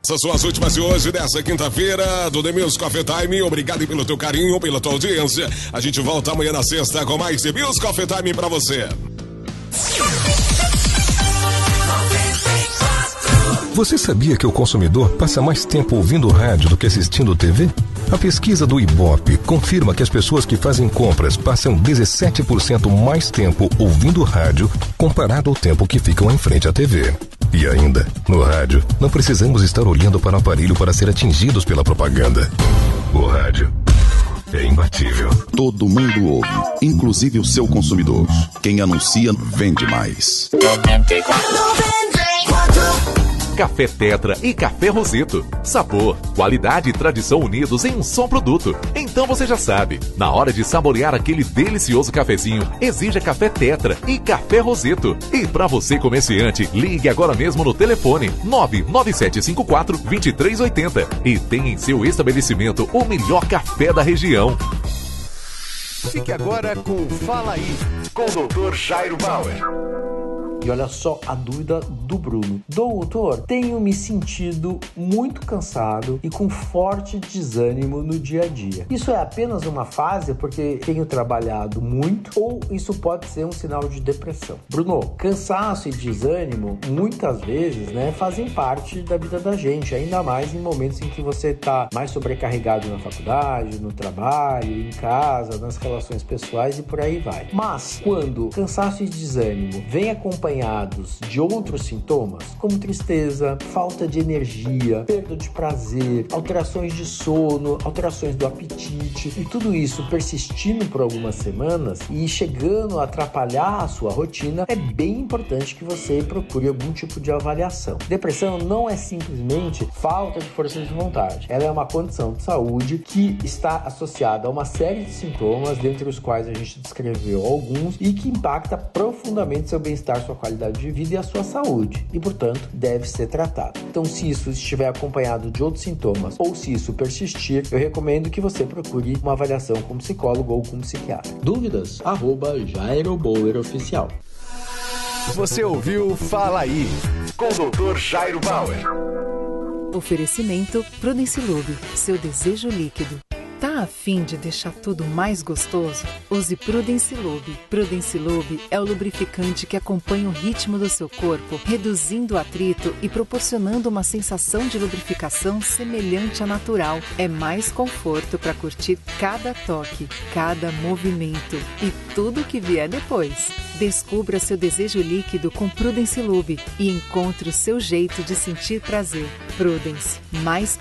Essas são as últimas de hoje, dessa quinta-feira, do The Music Coffee Time. Obrigado pelo teu carinho, pela tua audiência. A gente volta amanhã na sexta com mais The Music Coffee Time pra você. Você sabia que o consumidor passa mais tempo ouvindo rádio do que assistindo TV? A pesquisa do Ibope confirma que as pessoas que fazem compras passam 17% mais tempo ouvindo rádio comparado ao tempo que ficam em frente à TV. E ainda, no rádio, não precisamos estar olhando para o aparelho para ser atingidos pela propaganda. O rádio é imbatível. Todo mundo ouve, inclusive o seu consumidor. Quem anuncia, vende mais. Café Tetra e Café Roseto. Sabor, qualidade e tradição unidos em um só produto. Então você já sabe, na hora de saborear aquele delicioso cafezinho, exija Café Tetra e Café Roseto. E para você comerciante, ligue agora mesmo no telefone 99754-2380 e tenha em seu estabelecimento o melhor café da região. Fique agora com Fala Aí, com o Dr. Jairo Bauer. E olha só a dúvida do Bruno. Doutor, tenho me sentido muito cansado e com forte desânimo no dia a dia. Isso é apenas uma fase porque tenho trabalhado muito ou isso pode ser um sinal de depressão? Bruno, cansaço e desânimo muitas vezes, fazem parte da vida da gente, ainda mais em momentos em que você está mais sobrecarregado na faculdade, no trabalho, em casa, nas relações pessoais e por aí vai. Mas quando cansaço e desânimo vem acompanhados de outros sintomas, como tristeza, falta de energia, perda de prazer, alterações de sono, alterações do apetite e tudo isso persistindo por algumas semanas e chegando a atrapalhar a sua rotina, é bem importante que você procure algum tipo de avaliação. Depressão não é simplesmente falta de força de vontade. Ela é uma condição de saúde que está associada a uma série de sintomas, dentre os quais a gente descreveu alguns, e que impacta profundamente seu bem-estar, sua qualidade de vida e a sua saúde, e portanto deve ser tratado. Então, se isso estiver acompanhado de outros sintomas ou se isso persistir, eu recomendo que você procure uma avaliação com um psicólogo ou com um psiquiatra. Dúvidas? @Jairo Bauer Oficial. Você ouviu Fala Aí, com o Dr. Jairo Bauer. Oferecimento Prudence Lube, seu desejo líquido. Tá a fim de deixar tudo mais gostoso? Use Prudence Lube. Prudence Lube é o lubrificante que acompanha o ritmo do seu corpo, reduzindo o atrito e proporcionando uma sensação de lubrificação semelhante à natural. É mais conforto para curtir cada toque, cada movimento e tudo que vier depois. Descubra seu desejo líquido com Prudence Lube e encontre o seu jeito de sentir prazer. Prudence, mais